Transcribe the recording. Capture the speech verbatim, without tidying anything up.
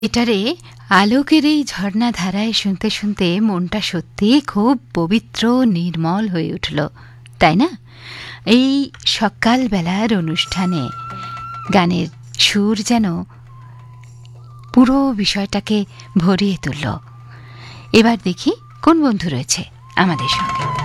এটারে আলোকের এই ঝর্ণা ধারায় শুনতে শুনতে মনটা সত্যি খুব পবিত্র নির্মল হয়ে উঠল, তাই না? এই সকালবেলার অনুষ্ঠানে গানের সুর যেন পুরো বিষয়টাকে ভরিয়ে তুলল। এবার দেখি কোন বন্ধু রয়েছে আমাদের সঙ্গে।